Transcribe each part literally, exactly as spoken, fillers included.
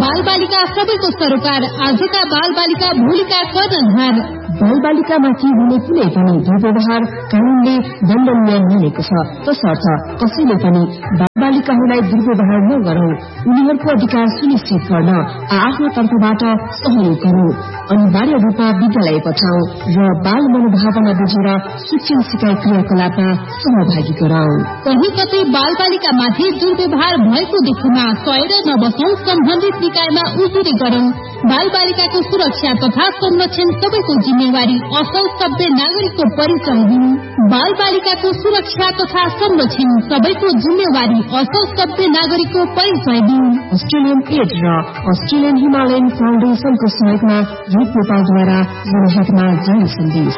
बाल बालिका सबैको सरोकार, आजका बाल बालिका भोलिका कर्णधार। बाल बालिकामाथि हुने कुनै पनि दुर्व्यवहार कानूनले दण्डनीय मानेको छ। तसर्थ कसैले पनि बाल बालिकाहरूलाई दुर्व्यवहार नगरौं, उनीहरूको अधिकार सुनिश्चित गर्न आफ्नो तर्फबाट सहयोग गरौं, अनिवार्य रूपमा विद्यालय पठाऊ र बाल मनोभावना बुझेर शिक्षण सिकाइ क्रियाकलापमा सहभागी गराऊ। कही कतै बाल बालिकामाथि दुर्व्यवहार भएको देखेमा सहेर नबसौं, सम्बन्धित निकायमा उजुरी गरौं। बाल बालिकाको सुरक्षा तथा संरक्षण सबैको जिम्मेवारी, असल सभ्य नागरिकको परिचय दिनु। बाल बालिकाको सुरक्षा तथा संरक्षण सबैको जिम्मेवारी, असल सभ्य नागरिकको परिचय दिनु। अस्ट्रेलियन एड र अस्ट्रेलियन हिमालयन फाउन्डेशनको सहयोगमा रूप नेपालद्वारा जनहितमा जारी सन्देश।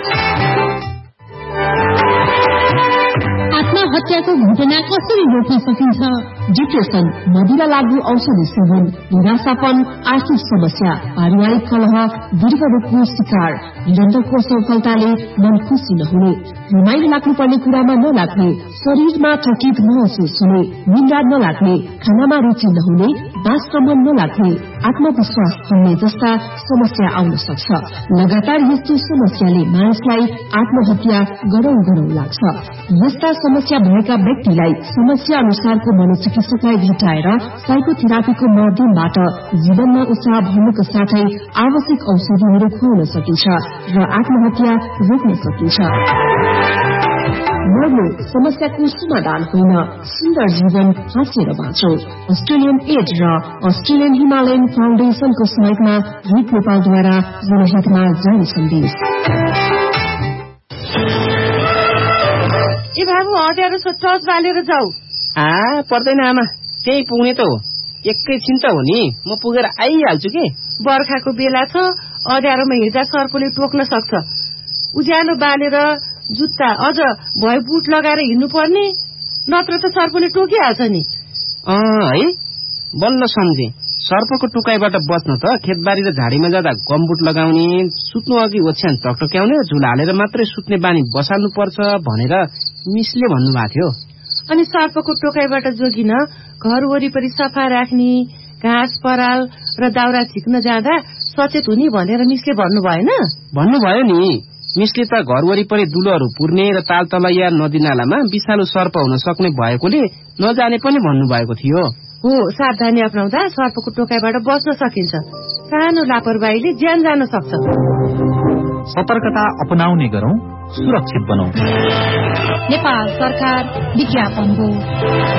आत्महत्याको घटना कसरी रोक्न सकिन्छ? डिप्रेसन, मदिरा लागू औषधि सेवन, निराशापन, आर्थिक समस्या, पारिवारिक कलह, दीर्घ रोगको शिकार, निरन्तरको असफलताले मन खुसी नहुने, रमाइलो लाग्नुपर्ने कुरामा नलाग्ने, शरीरमा थकित महसुस हुने, निन्द्रा नलाग्ने, खानामा रुचि नहुने, बाससम्म नलाग्ने, आत्मविश्वास कम्ने जस्ता समस्या आउन सक्छ। लगातार यस्तो समस्याले मानिसलाई आत्महत्या गरौं गरौं लाग्छ। यस्ता समस्या भएका व्यक्तिलाई समस्या अनुसारको मनोचिकित्सकलाई भेटाएर साइकोथेरापीको माध्यमबाट जीवनमा उत्साह भर्नुको साथै आवश्यक औषधिहरू खुवाउन सकिन्छ र आत्महत्या रोक्न सकिन्छ। मर्नु समस्याको समाधान होइन, सुन्दर जीवन हाँसेर बाँचौं। अस्ट्रेलियन एड र अस्ट्रेलियन हिमालयन फाउन्डेशनको सहयोगमा रूप नेपालद्वारा जनहितमा जारी सन्देश। ए बाबु, अँध्यारो छ, टर्च बालेर जाऊ। आ पर्दैन आमा, त्यही पुग्ने त हो, एकैछिन त हो नि, म पुगेर आइहाल्छु के। बर्खाको बेला छ, अँध्यारोमा हिँड्दा सर्पले टोक्न सक्छ। उज्यालो बालेर जुत्ता अझ भए बुट लगाएर हिँड्नु पर्ने, नत्र त सर्पले टोकिहाल्छ नि। अँ है, बल्ल सम्झे। सर्पको टुकाइबाट बच्न त खेतबारी र झाडीमा जाँदा गमबुट लगाउने, सुत्नु अघि ओछ्यान टकटक्याउने र झुला हालेर मात्रै सुत्ने बानी बसाल्नु पर्छ भनेर मिसले भन्नुभएको थियो। अनि सर्पको टोकाइबाट जोगिन घर वरिपरि सफा राख्ने, घाँस पराल र दाउरा झिक्न जाँदा सचेत हुने भनेर मिसले भन्नु भएन? भन्नुभयो नि, मिसले त घर वरिपरि दुलोहरू पुर्ने र ताल तलैया नदी नालामा विषालु सर्प हुन सक्ने भएकोले नजाने पनि भन्नुभएको थियो। हो, सावधानी अपनाउँदा सर्पको टोकाइबाट बच्न सकिन्छ। सानो लापरवाहीले ज्यान जान सक्छ। सतर्कता अपनाउने गरौं, सुरक्षित बनौं। नेपाल सरकार विज्ञापन हो।